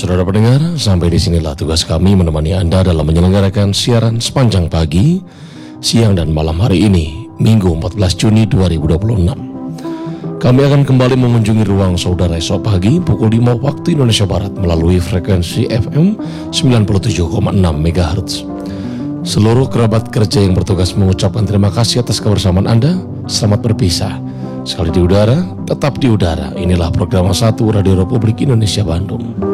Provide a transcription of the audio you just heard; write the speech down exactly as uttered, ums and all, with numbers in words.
saudara pendengar, sampai di sinilah tugas kami menemani Anda dalam menyelenggarakan siaran sepanjang pagi, siang dan malam hari ini, Minggu empat belas Juni dua ribu dua puluh enam. Kami akan kembali mengunjungi ruang saudara esok pagi pukul lima waktu Indonesia Barat melalui frekuensi F M sembilan puluh tujuh koma enam megahertz. Seluruh kerabat kerja yang bertugas mengucapkan terima kasih atas kebersamaan Anda. Selamat berpisah. Sekali di udara, tetap di udara. Inilah program satu Radio Republik Indonesia Bandung.